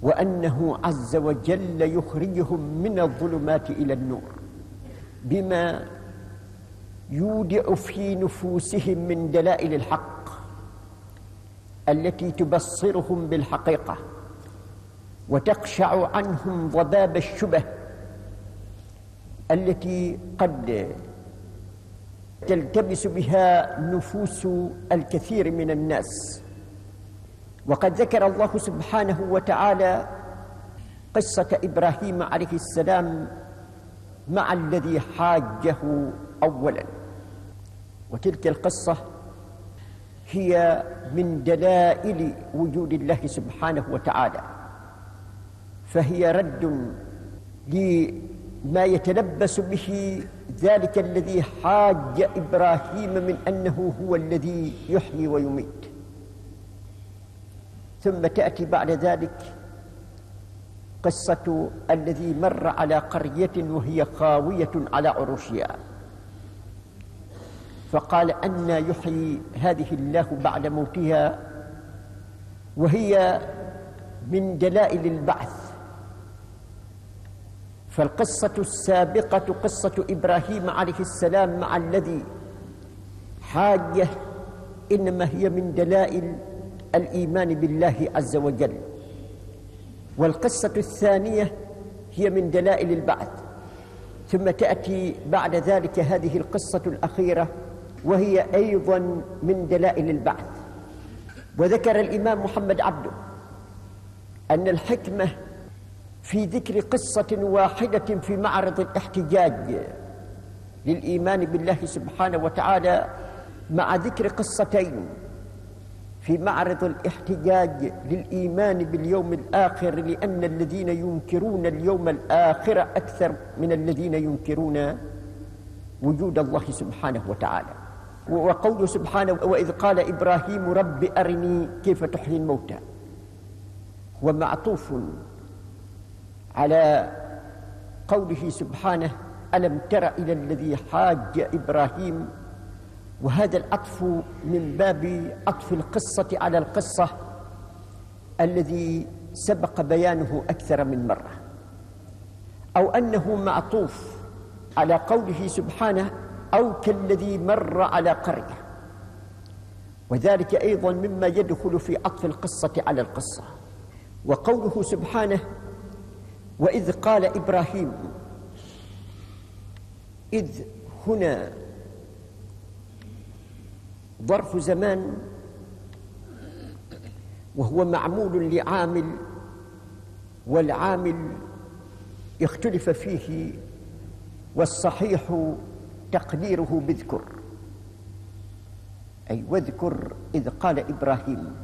وأنه عز وجل يخرجهم من الظلمات إلى النور بما يودع في نفوسهم من دلائل الحق التي تبصرهم بالحقيقة وتقشع عنهم ضباب الشبه التي قد تلتبس بها نفوس الكثير من الناس. وقد ذكر الله سبحانه وتعالى قصة إبراهيم عليه السلام مع الذي حاجه أولا، وتلك القصة هي من دلائل وجود الله سبحانه وتعالى، فهي رد لما يتلبس به ذلك الذي حاج إبراهيم من أنه هو الذي يحيي ويميت. ثم تأتي بعد ذلك قصة الذي مر على قرية وهي خاوية على عروشها فقال أنى يحيي هذه الله بعد موتها، وهي من دلائل البعث. فالقصة السابقة قصة إبراهيم عليه السلام مع الذي حاجه إنما هي من دلائل الإيمان بالله عز وجل، والقصة الثانية هي من دلائل البعث. ثم تأتي بعد ذلك هذه القصة الأخيرة وهي أيضا من دلائل البعث. وذكر الإمام محمد عبده أن الحكمة في ذكر قصة واحدة في معرض الاحتجاج للإيمان بالله سبحانه وتعالى مع ذكر قصتين في معرض الاحتجاج للإيمان باليوم الآخر، لأن الذين ينكرون اليوم الآخر أكثر من الذين ينكرون وجود الله سبحانه وتعالى. وقوله سبحانه وإذ قال إبراهيم رب أرني كيف تحيي الموتى هو معطوف على قوله سبحانه ألم تر إلى الذي حاج إبراهيم، وهذا العطف من باب عطف القصة على القصة الذي سبق بيانه أكثر من مرة، أو أنه معطوف على قوله سبحانه أو كالذي مر على قرية، وذلك أيضا مما يدخل في عطف القصة على القصة. وقوله سبحانه وإذ قال إبراهيم، إذ هنا ظرف زمان وهو معمول لعامل، والعامل اختلف فيه، والصحيح تقديره بذكر، أي واذكر إذ قال إبراهيم.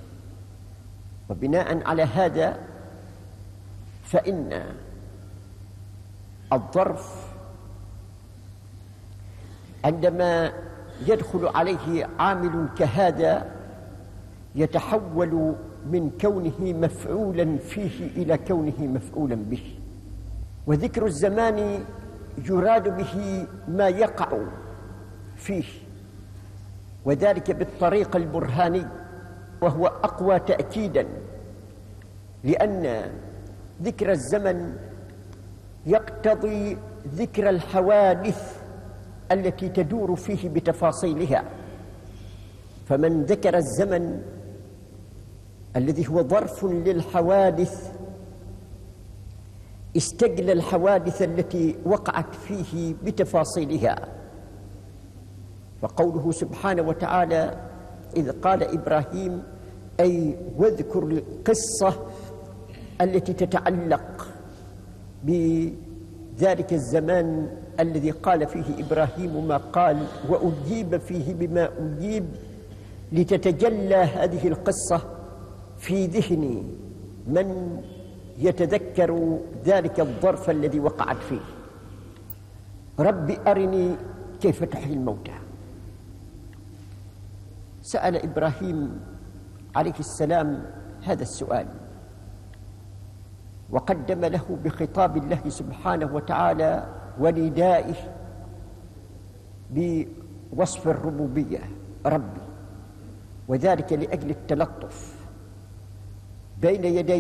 وبناء على هذا فإن الظرف عندما يدخل عليه عامل كهذا يتحول من كونه مفعولا فيه إلى كونه مفعولا به. وذكر الزمان يراد به ما يقع فيه، وذلك بالطريق البرهاني، وهو أقوى تأكيدا، لأن ذكر الزمن يقتضي ذكر الحوادث التي تدور فيه بتفاصيلها. فمن ذكر الزمن الذي هو ظرف للحوادث استجلى الحوادث التي وقعت فيه بتفاصيلها. وقوله سبحانه وتعالى إذ قال إبراهيم، أي واذكر القصة التي تتعلق بذلك الزمان الذي قال فيه إبراهيم ما قال، وأجيب فيه بما أجيب، لتتجلى هذه القصة في ذهن من يتذكر ذلك الظرف الذي وقعت فيه. رب أرني كيف تحيي الموتى. سأل إبراهيم عليه السلام هذا السؤال، وقدم له بخطاب الله سبحانه وتعالى وندائه بوصف الربوبية ربي، وذلك لأجل التلطف بين يدي